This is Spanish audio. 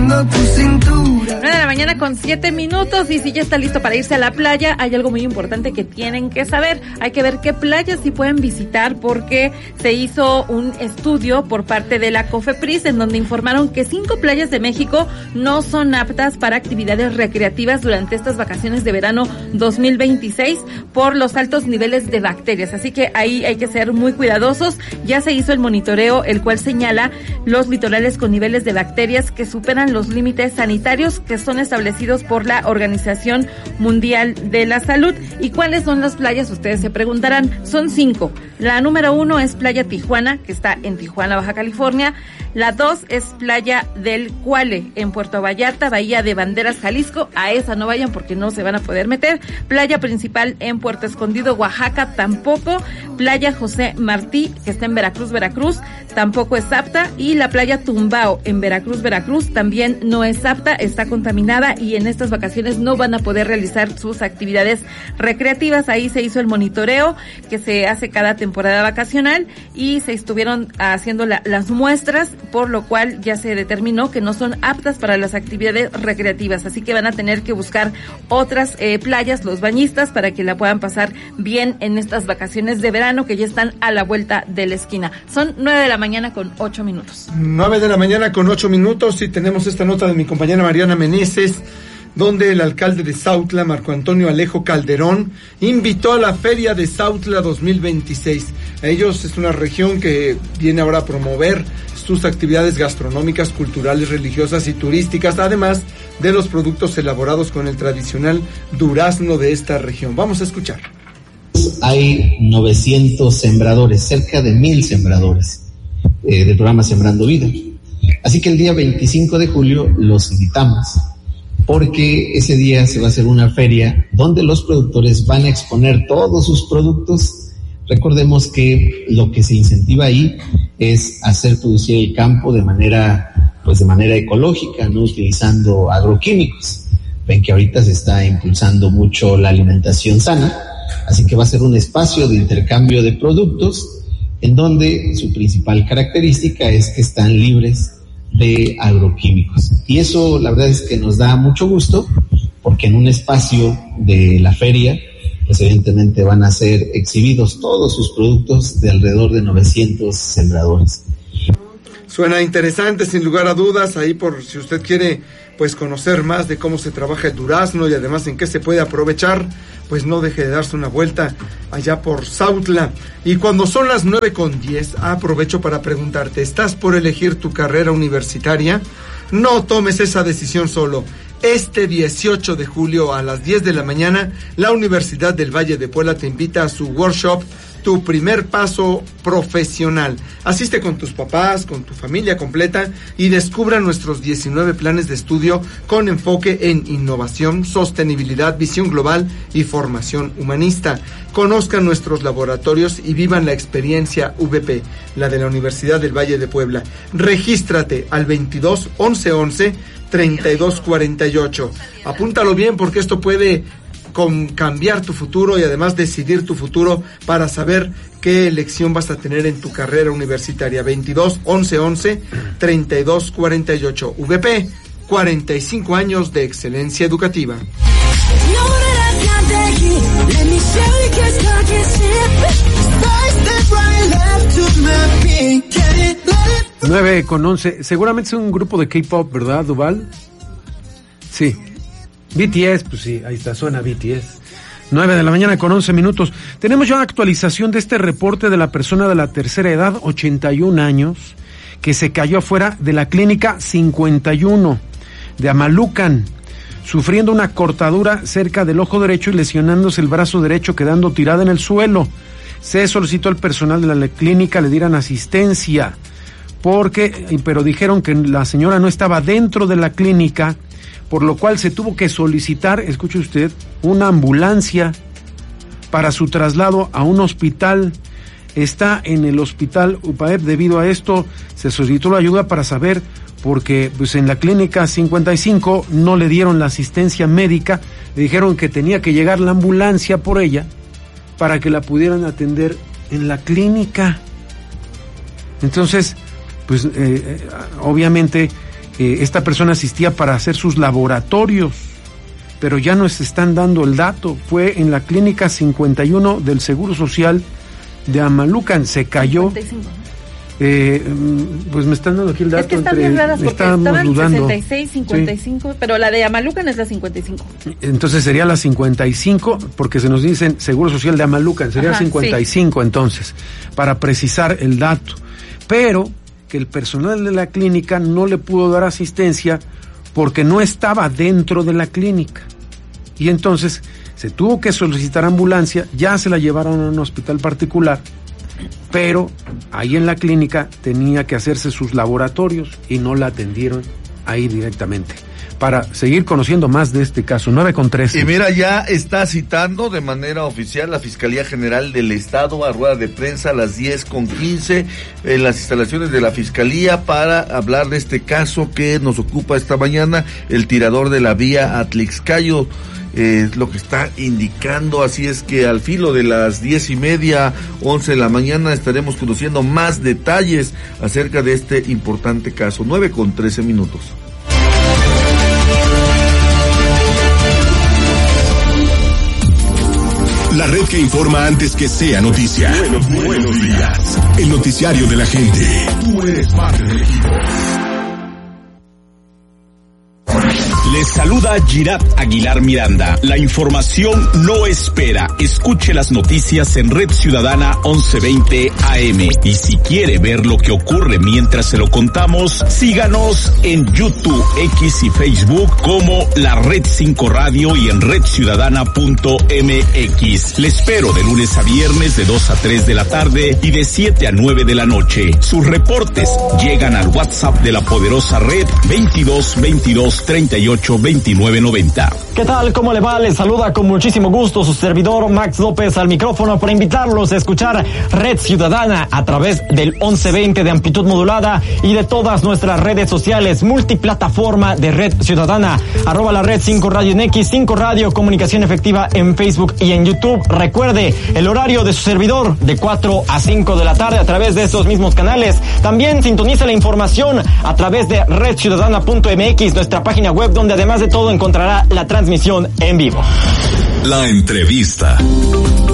moviendo tu cintura. 9 de la mañana con 7 minutos, y si ya está listo para irse a la playa, hay algo muy importante que tienen que saber. Hay que ver qué playas sí pueden visitar, porque se hizo un estudio por parte de la COFEPRIS en donde informaron que 5 playas de México no son aptas para actividades recreativas durante estas vacaciones de verano 2026 por los altos niveles de bacterias. Así que ahí hay que ser muy cuidadosos. Ya se hizo el monitoreo, el cual señala los litorales con niveles de bacterias que superan los límites sanitarios que son establecidos por la Organización Mundial de la Salud. ¿Y cuáles son las playas? Ustedes se preguntarán. Son 5. La número 1 es Playa Tijuana, que está en Tijuana, Baja California. La 2 es Playa del Cuale, en Puerto Vallarta, Bahía de Banderas, Jalisco. A esa no vayan porque no se van a poder meter. Playa Principal en Puerto Escondido, Oaxaca, tampoco. Playa José Martí, que está en Veracruz, tampoco es apta. Y la Playa Tumbao en Veracruz, también no es apta, está contaminada, y en estas vacaciones no van a poder realizar sus actividades recreativas. Ahí se hizo el monitoreo que se hace cada temporada vacacional, y se estuvieron haciendo las muestras, por lo cual ya se determinó que no son aptas para las actividades recreativas. Así que van a tener que buscar otras playas, los bañistas, para que la puedan pasar bien en estas vacaciones de verano que ya están a la vuelta de la esquina. Son 9 de la mañana con 8 minutos. 9 de la mañana con 8 minutos, y tenemos esta nota de mi compañera Mariana Meneses, donde el alcalde de Sautla, Marco Antonio Alejo Calderón, invitó a la Feria de Sautla 2026. Ellos es una región que viene ahora a promover sus actividades gastronómicas, culturales, religiosas y turísticas, además de los productos elaborados con el tradicional durazno de esta región. Vamos a escuchar. Hay 900 sembradores, cerca de 1000 sembradores del programa Sembrando Vida. Así que el día 25 de julio los invitamos, porque ese día se va a hacer una feria donde los productores van a exponer todos sus productos. Recordemos que lo que se incentiva ahí es hacer producir el campo de manera ecológica, no utilizando agroquímicos. Ven que ahorita se está impulsando mucho la alimentación sana, así que va a ser un espacio de intercambio de productos en donde su principal característica es que están libres de agroquímicos. Y eso la verdad es que nos da mucho gusto, porque en un espacio de la feria pues evidentemente van a ser exhibidos todos sus productos de alrededor de 900 sembradores. Suena interesante, sin lugar a dudas, ahí por si usted quiere pues conocer más de cómo se trabaja el durazno y además en qué se puede aprovechar, pues no deje de darse una vuelta allá por Sautla. Y cuando son las 9:10, aprovecho para preguntarte, ¿estás por elegir tu carrera universitaria? No tomes esa decisión solo. Este 18 de julio a las 10 de la mañana, la Universidad del Valle de Puebla te invita a su workshop Tu Primer Paso Profesional. Asiste con tus papás, con tu familia completa, y descubra nuestros 19 planes de estudio con enfoque en innovación, sostenibilidad, visión global y formación humanista. Conozcan nuestros laboratorios y vivan la experiencia VP, la de la Universidad del Valle de Puebla. Regístrate al 22 11 11 32 48. Apúntalo bien, porque esto puede cambiar tu futuro y además decidir tu futuro para saber qué elección vas a tener en tu carrera universitaria. 22 11 11 32 48. VP, 45 años de excelencia educativa. 9:11. Seguramente es un grupo de K-pop, ¿verdad, Duval? Sí. BTS, pues sí, ahí está, suena BTS. 9 de la mañana con 11 minutos. Tenemos ya actualización de este reporte de la persona de la tercera edad, 81 años, que se cayó afuera de la clínica 51 de Amalucan, sufriendo una cortadura cerca del ojo derecho y lesionándose el brazo derecho, quedando tirada en el suelo. Se solicitó al personal de la clínica le dieran asistencia, pero dijeron que la señora no estaba dentro de la clínica, por lo cual se tuvo que solicitar, escuche usted, una ambulancia para su traslado a un hospital. Está en el hospital UPAEP. Debido a esto se solicitó la ayuda para saber, porque pues en la clínica 55 no le dieron la asistencia médica, le dijeron que tenía que llegar la ambulancia por ella para que la pudieran atender en la clínica. Entonces, pues obviamente esta persona asistía para hacer sus laboratorios, pero ya no se están dando el dato. Fue en la clínica 51 del Seguro Social de Amalucan, se cayó. 55. Pues me están dando aquí el dato. Es que están bien raras porque estaban dudando. 66, 55, sí. Pero la de Amalucan es la 55. Entonces sería la 55, porque se nos dicen Seguro Social de Amalucan, sería 55 sí. Entonces, para precisar el dato. Pero que el personal de la clínica no le pudo dar asistencia porque no estaba dentro de la clínica. Y entonces se tuvo que solicitar ambulancia, ya se la llevaron a un hospital particular, pero ahí en la clínica tenía que hacerse sus laboratorios y no la atendieron ahí directamente. Para seguir conociendo más de este caso, 9:13. Y mira, ya está citando de manera oficial la Fiscalía General del Estado a rueda de prensa a las 10:15 en las instalaciones de la Fiscalía para hablar de este caso que nos ocupa esta mañana, el tirador de la vía Atlixcayo. Lo que está indicando, así es que al filo de las 10:30, 11 de la mañana estaremos conociendo más detalles acerca de este importante caso. 9:13. La red que informa antes que sea noticia. Buenos días. El noticiario de la gente. Tú eres parte del equipo. Les saluda Girat Aguilar Miranda. La información no espera. Escuche las noticias en Red Ciudadana 1120 AM. Y si quiere ver lo que ocurre mientras se lo contamos, síganos en YouTube, X y Facebook como La Red 5 Radio y en redciudadana.mx. Le espero de lunes a viernes de 2 a 3 de la tarde y de 7 a 9 de la noche. Sus reportes llegan al WhatsApp de la poderosa red 22 22 38 29 90. ¿Qué tal? ¿Cómo le va? Les saluda con muchísimo gusto su servidor Max López al micrófono para invitarlos a escuchar Red Ciudadana a través del 1120 de amplitud modulada y de todas nuestras redes sociales, multiplataforma de Red Ciudadana, @ la Red 5 Radio en X, 5 Radio Comunicación Efectiva en Facebook y en YouTube. Recuerde el horario de su servidor de 4 a 5 de la tarde a través de estos mismos canales. También sintoniza la información a través de redciudadana.mx, nuestra página web, donde además de todo encontrará la transmisión en vivo. La entrevista.